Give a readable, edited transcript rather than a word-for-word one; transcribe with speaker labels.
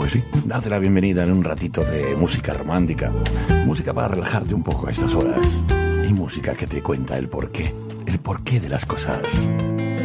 Speaker 1: Pues sí, date la bienvenida en un ratito de música romántica, música para relajarte un poco a estas horas y música que te cuenta el porqué de las cosas.